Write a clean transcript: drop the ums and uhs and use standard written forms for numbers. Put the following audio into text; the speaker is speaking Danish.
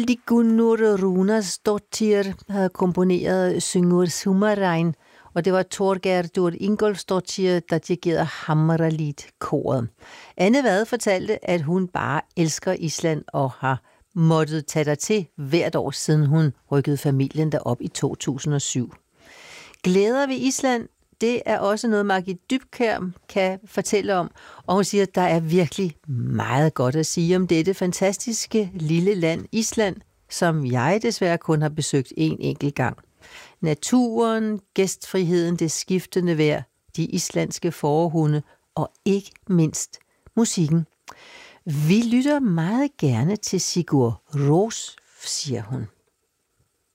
Hildigunnur Runasdottir havde komponeret Syngur Sumarein, og det var Thorgerdur Ingolfsdottir, der dirigerede Hamralit-koret. Anne Vad fortalte, at hun bare elsker Island og har måttet tage dertil hvert år, siden hun rykkede familien derop i 2007. Glæder ved Island, det er også noget, Margit Dybkjær kan fortælle om, og hun siger, at der er virkelig meget godt at sige om dette fantastiske lille land Island, som jeg desværre kun har besøgt en enkelt gang. Naturen, gæstfriheden, det skiftende vejr, de islandske fårehunde og ikke mindst musikken. Vi lytter meget gerne til Sigur Rós, siger hun.